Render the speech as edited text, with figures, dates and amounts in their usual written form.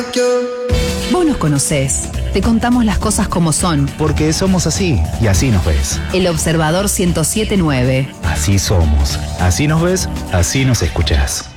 Vos nos conocés. Te contamos las cosas como son. Porque somos así, y así nos ves. El Observador 107.9. Así somos. Así nos ves, así nos escuchás.